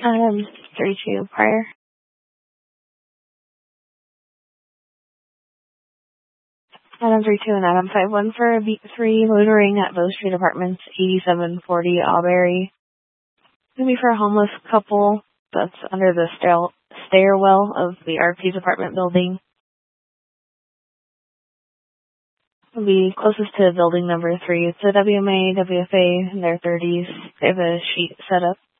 Um, 32 prior. Adam 32 and Adam 51 for B3 loitering at Bow Street Apartments, 8740 Albury. Gonna be for a homeless couple that's under the stairwell of the RP's apartment building. It'll be closest to building number 3. It's a WMA, WFA in their 30s. They have a sheet set up.